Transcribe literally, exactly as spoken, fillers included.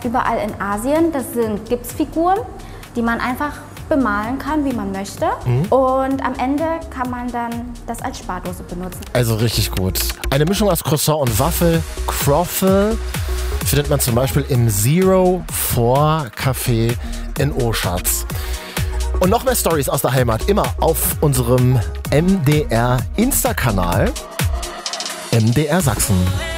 überall in Asien. Das sind Gipsfiguren, die man einfach bemalen kann, wie man möchte. Mhm. Und am Ende kann man dann das als Spardose benutzen. Also richtig gut. Eine Mischung aus Croissant und Waffel, Croffle, findet man zum Beispiel im Zero Four Café in Oschatz. Und noch mehr Stories aus der Heimat immer auf unserem M D R Insta-Kanal M D R Sachsen.